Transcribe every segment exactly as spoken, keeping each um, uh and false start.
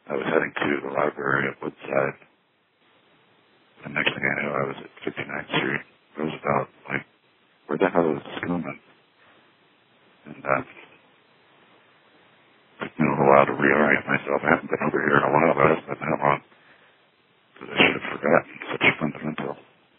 I was heading to the library at Woodside, and next thing I knew, I was at fifty-ninth Street, Roosevelt. Like, where the hell is this going? And uh, it took me a little while to reorient myself. I haven't been over here in a while, but it hasn't been that long, because I should have forgotten such fundamental.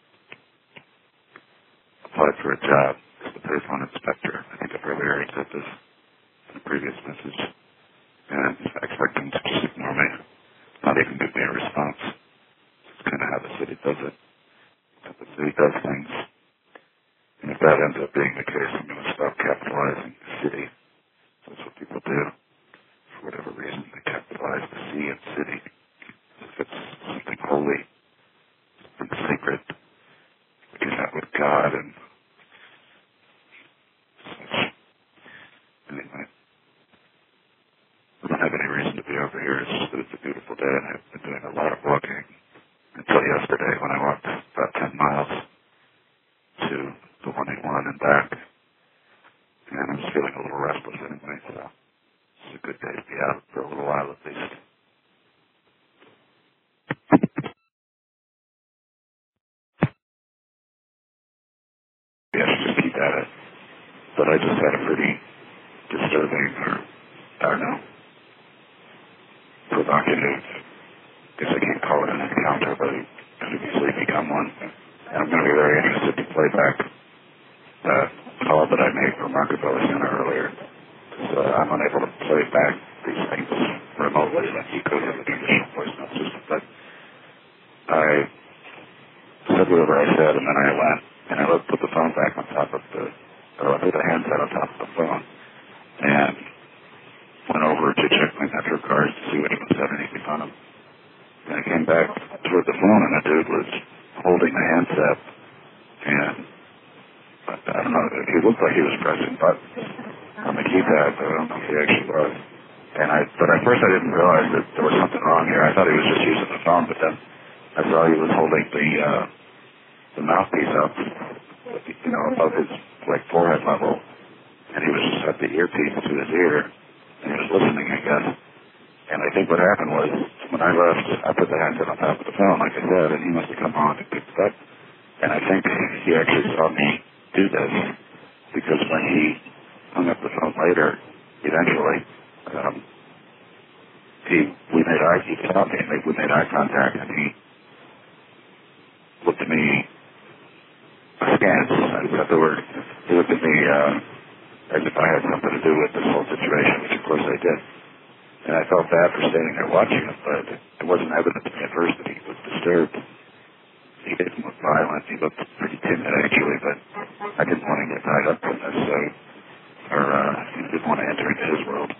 Applied for a job as the Payphone inspector. I think I've earlier said this in a previous message. And I expect them to just ignore me, not even give me a response. It's kind of how the city does it. How the city does things. And if that ends up being the case, I'm going to stop capitalizing the city. That's what people do. For whatever reason, they capitalize the C in city. As if it's something holy, something sacred. Like you have with God and such. Anyway. I don't have any reason to be over here. It's just that it's a beautiful day, and I've been doing a lot of walking until yesterday when I walked about ten miles to the one eighty-one and back. And I'm just feeling a little restless anyway, so it's a good day to be out for a little while at least. Yeah, I should just keep at it. But I just had a pretty disturbing, or I don't know, provocative, I guess I can't call it an encounter, but it could have easily become one. And I'm going to be very interested to play back the call that I made from Rockefeller Center earlier. Because uh, I'm unable to play back these things remotely like you could with the traditional voicemail system. But I said whatever I said, and then I went, and I put the phone back on top of the, or I put the handset on top of the phone, and went over to check my Metro cards to see what it was had anything on them. And I came back toward the phone, and the dude was holding the handset, and I, I don't know, he looked like he was pressing buttons on the keypad, but I don't know if he actually was. And I, but at first I didn't realize that there was something wrong here. I thought he was just using the phone, but then I saw he was holding the uh, the mouthpiece up, you know, above his like forehead level, and he was just at the earpiece to his ear, and he was listening, I guess. And I think what happened was, when I left, I put the handset on top of the phone, like I said, and he must have come on and picked it up. And I think he actually saw me do this, because when he hung up the phone later, eventually, um, he, we made eye, he saw me, and we made eye contact, and he looked at me askance. I got the word. He looked at me uh, as if I had something to do with this whole situation, which of course I did. And I felt bad for standing there watching him, but it wasn't evident to me at first that he was disturbed. He didn't look violent. He looked pretty timid, actually, but I didn't want to get tied up in this, so, or uh, I didn't want to enter into his world,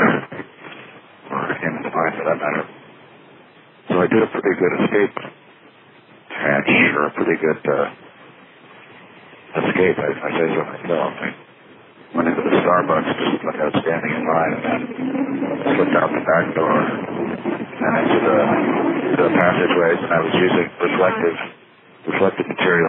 or him into mine, for that matter. So I did a pretty good escape hatch, or a pretty good uh, escape, I, I say so myself. I went into the Starbucks, just like I was standing in line, and then slipped out the back door and into the, the passageways, and I was using reflective, reflective material,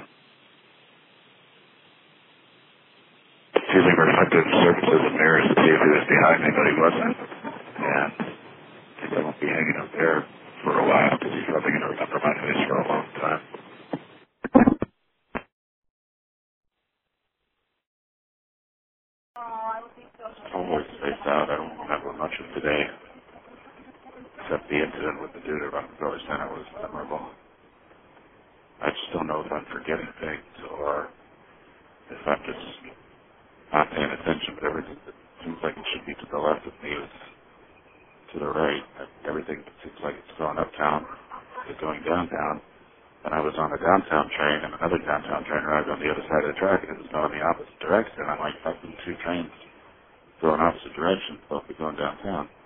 using reflective surfaces and mirrors to see if he was behind me, but he wasn't. And I think I won't be hanging up there for a while, because he's probably going to remember my face for a long time. Always spaced out. I don't remember much of today, except the incident with the dude at Rockefeller Center was memorable. I just don't know if I'm forgetting things or if I'm just not paying attention, but everything that seems like it should be to the left of me is to the right. Everything seems like it's going uptown, is going downtown. And I was on a downtown train, and another downtown train arrived on the other side of the track, and it was going in the opposite direction. And I'm like, how can two trains go in opposite directions, both be going downtown?